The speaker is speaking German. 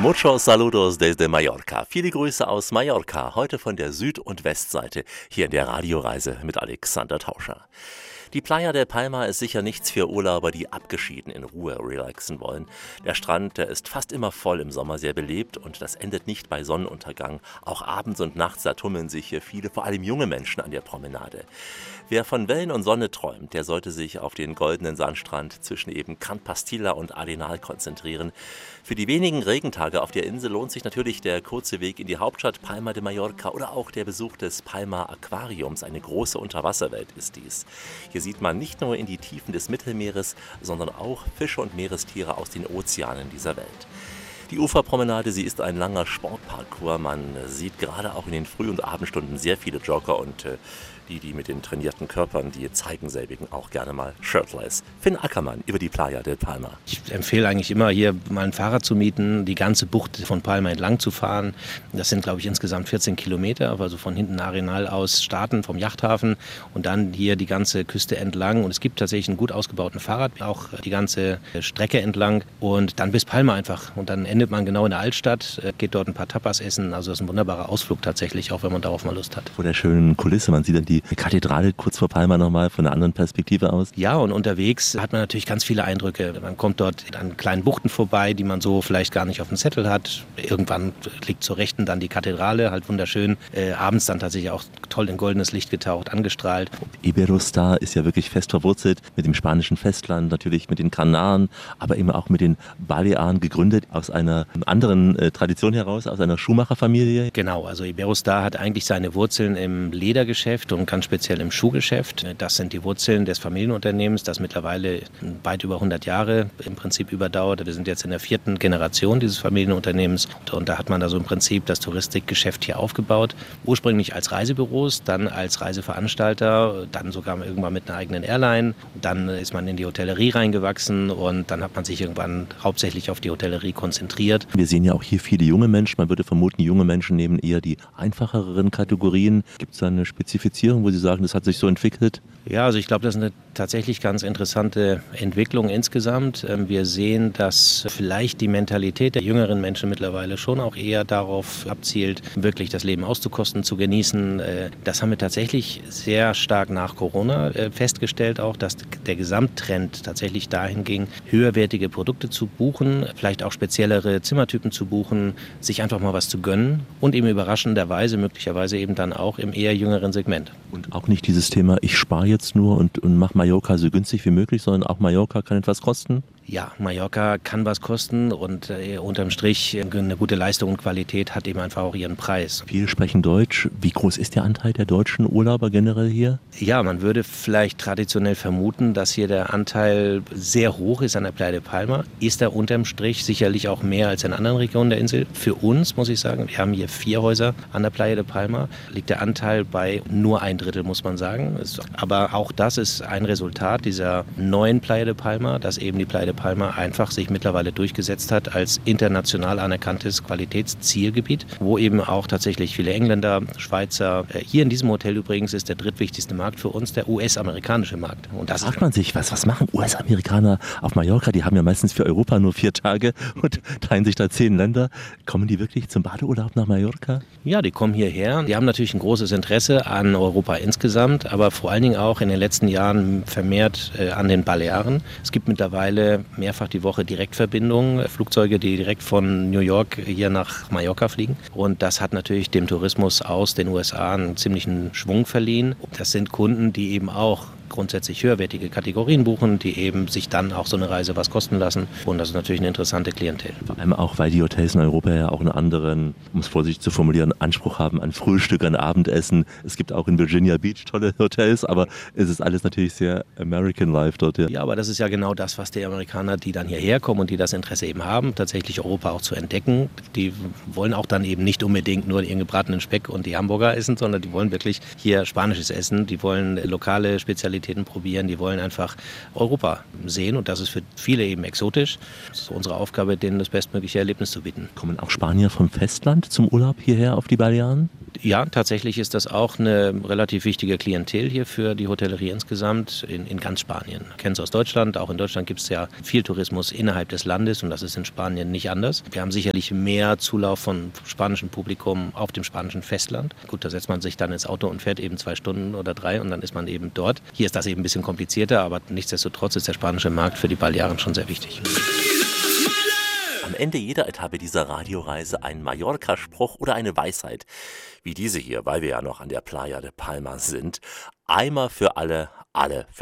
Muchos saludos desde Mallorca. Viele Grüße aus Mallorca, heute von der Süd- und Westseite, hier in der Radioreise mit Alexander Tauscher. Die Playa de Palma ist sicher nichts für Urlauber, die abgeschieden in Ruhe relaxen wollen. Der Strand, der ist fast immer voll, im Sommer sehr belebt und das endet nicht bei Sonnenuntergang. Auch abends und nachts, da tummeln sich hier viele, vor allem junge Menschen an der Promenade. Wer von Wellen und Sonne träumt, der sollte sich auf den goldenen Sandstrand zwischen eben Can Pastilla und Arenal konzentrieren. Für die wenigen Regentage auf der Insel lohnt sich natürlich der kurze Weg in die Hauptstadt Palma de Mallorca oder auch der Besuch des Palma Aquariums. Eine große Unterwasserwelt ist dies. Hier sieht man nicht nur in die Tiefen des Mittelmeeres, sondern auch Fische und Meerestiere aus den Ozeanen dieser Welt. Die Uferpromenade, sie ist ein langer Sportparcours. Man sieht gerade auch in den Früh- und Abendstunden sehr viele Jogger und die mit den trainierten Körpern, die zeigen selbigen auch gerne mal shirtless. Finn Ackermann über die Playa de Palma. Ich empfehle eigentlich immer, hier mal ein Fahrrad zu mieten, die ganze Bucht von Palma entlang zu fahren. Das sind, glaube ich, insgesamt 14 Kilometer, also von hinten Arenal aus starten vom Yachthafen und dann hier die ganze Küste entlang. Und es gibt tatsächlich einen gut ausgebauten Fahrrad, auch die ganze Strecke entlang und dann bis Palma einfach. Und dann endet man genau in der Altstadt, geht dort ein paar Tapas essen. Also das ist ein wunderbarer Ausflug tatsächlich, auch wenn man darauf mal Lust hat. Vor der schönen Kulisse, man sieht dann die Kathedrale kurz vor Palma nochmal von einer anderen Perspektive aus. Ja, und unterwegs hat man natürlich ganz viele Eindrücke. Man kommt dort an kleinen Buchten vorbei, die man so vielleicht gar nicht auf dem Zettel hat. Irgendwann liegt zur Rechten dann die Kathedrale, halt wunderschön. Abends dann tatsächlich auch toll in goldenes Licht getaucht, angestrahlt. Iberostar ist ja wirklich fest verwurzelt mit dem spanischen Festland, natürlich mit den Kanaren, aber eben auch mit den Balearen, gegründet aus einer anderen Tradition heraus, aus einer Schuhmacherfamilie. Genau, also Iberostar hat eigentlich seine Wurzeln im Ledergeschäft und ganz speziell im Schuhgeschäft. Das sind die Wurzeln des Familienunternehmens, das mittlerweile weit über 100 Jahre im Prinzip überdauert. Wir sind jetzt in der 4. Generation dieses Familienunternehmens und da hat man also im Prinzip das Touristikgeschäft hier aufgebaut. Ursprünglich als Reisebüros, dann als Reiseveranstalter, dann sogar irgendwann mit einer eigenen Airline. Dann ist man in die Hotellerie reingewachsen und dann hat man sich irgendwann hauptsächlich auf die Hotellerie konzentriert. Wir sehen ja auch hier viele junge Menschen. Man würde vermuten, junge Menschen nehmen eher die einfacheren Kategorien. Gibt es da eine Spezifizierung, wo Sie sagen, das hat sich so entwickelt? Ja, also ich glaube, das ist eine tatsächlich ganz interessante Entwicklung insgesamt. Wir sehen, dass vielleicht die Mentalität der jüngeren Menschen mittlerweile schon auch eher darauf abzielt, wirklich das Leben auszukosten, zu genießen. Das haben wir tatsächlich sehr stark nach Corona festgestellt, auch dass der Gesamttrend tatsächlich dahin ging, höherwertige Produkte zu buchen, vielleicht auch speziellere Zimmertypen zu buchen, sich einfach mal was zu gönnen und eben überraschenderweise möglicherweise eben dann auch im eher jüngeren Segment. Und auch nicht dieses Thema, ich spare jetzt nur und mache Mallorca so günstig wie möglich, sondern auch Mallorca kann etwas kosten? Ja, Mallorca kann was kosten und unterm Strich eine gute Leistung und Qualität hat eben einfach auch ihren Preis. Viele sprechen Deutsch. Wie groß ist der Anteil der deutschen Urlauber generell hier? Ja, man würde vielleicht traditionell vermuten, dass hier der Anteil sehr hoch ist an der Playa de Palma. Ist er unterm Strich sicherlich auch mehr als in anderen Regionen der Insel. Für uns, muss ich sagen, wir haben hier 4 Häuser an der Playa de Palma, liegt der Anteil bei nur 1/3, muss man sagen. Aber auch das ist ein Resultat dieser neuen Playa de Palma, dass eben die Playa de Palma einfach sich mittlerweile durchgesetzt hat als international anerkanntes Qualitätszielgebiet, wo eben auch tatsächlich viele Engländer, Schweizer, hier in diesem Hotel übrigens ist der drittwichtigste Markt für uns der US-amerikanische Markt. Und das fragt man sich, was machen US-Amerikaner auf Mallorca? Die haben ja meistens für Europa nur 4 Tage und teilen sich da 10 Länder. Kommen die wirklich zum Badeurlaub nach Mallorca? Ja, die kommen hierher. Die haben natürlich ein großes Interesse an Europa insgesamt, aber vor allen Dingen auch in den letzten Jahren vermehrt an den Balearen. Es gibt mittlerweile mehrfach die Woche Direktverbindungen, Flugzeuge, die direkt von New York hier nach Mallorca fliegen. Und das hat natürlich dem Tourismus aus den USA einen ziemlichen Schwung verliehen. Das sind Kunden, die eben auch grundsätzlich höherwertige Kategorien buchen, die eben sich dann auch so eine Reise was kosten lassen. Und das ist natürlich eine interessante Klientel. Vor allem auch, weil die Hotels in Europa ja auch einen anderen, um es vorsichtig zu formulieren, Anspruch haben an Frühstück, an Abendessen. Es gibt auch in Virginia Beach tolle Hotels, aber es ist alles natürlich sehr American Life dort. Ja, aber das ist ja genau das, was die Amerikaner, die dann hierher kommen und die das Interesse eben haben, tatsächlich Europa auch zu entdecken. Die wollen auch dann eben nicht unbedingt nur ihren gebratenen Speck und die Hamburger essen, sondern die wollen wirklich hier spanisches Essen. Die wollen lokale Spezialitäten probieren, die wollen einfach Europa sehen und das ist für viele eben exotisch. Es ist unsere Aufgabe, denen das bestmögliche Erlebnis zu bieten. Kommen auch Spanier vom Festland zum Urlaub hierher auf die Balearen? Ja, tatsächlich ist das auch eine relativ wichtige Klientel hier für die Hotellerie insgesamt in ganz Spanien. Kennen es aus Deutschland. Auch in Deutschland gibt es ja viel Tourismus innerhalb des Landes und das ist in Spanien nicht anders. Wir haben sicherlich mehr Zulauf von spanischem Publikum auf dem spanischen Festland. Gut, da setzt man sich dann ins Auto und fährt eben 2 Stunden oder 3 und dann ist man eben dort. Hier ist das eben ein bisschen komplizierter, aber nichtsdestotrotz ist der spanische Markt für die Balearen schon sehr wichtig. Am Ende jeder Etappe dieser Radioreise ein Mallorca-Spruch oder eine Weisheit, wie diese hier, weil wir ja noch an der Playa de Palma sind. Einmal für alle, alle für